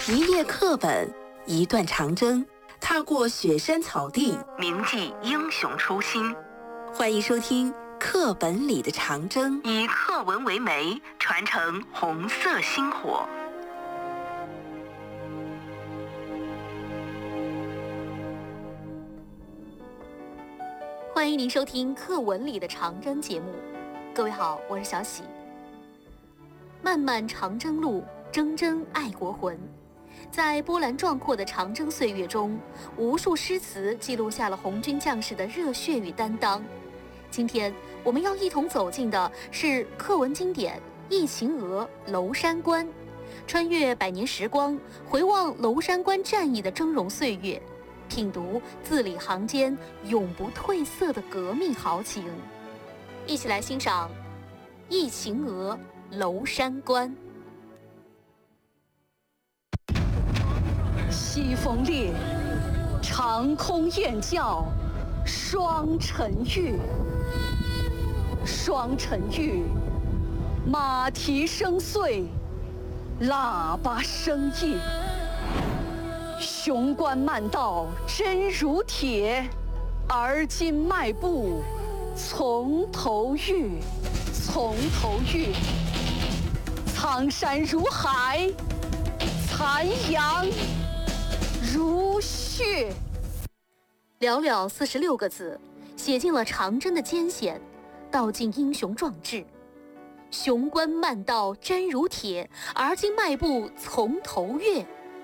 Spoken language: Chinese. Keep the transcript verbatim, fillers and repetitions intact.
一页课本，一段长征，踏过雪山草地，铭记英雄初心。欢迎收听《课本里的长征》，以课文为媒，传承红色星火。 欢迎您收听《课文里的长征》节目。各位好，我是小喜。漫漫长征路，铮铮爱国魂。在波澜壮阔的长征岁月中，无数诗词记录下了红军将士的热血与担当。今天我们要一同走进的是课文经典《忆秦娥·娄山关》，穿越百年时光，回望娄山关战役的峥嵘岁月，品读字里行间永不褪色的革命豪情。一起来欣赏《忆秦娥·娄山关》。 西风烈，长空雁叫双晨玉。双晨玉，马蹄声碎，喇叭声硬。雄关漫道真如铁，而今迈步从头越，从头越。苍山如海，残阳如血。 寥寥四十六个字，写尽了长征的艰险，道尽英雄壮志。雄关漫道真如铁，而今迈步从头越。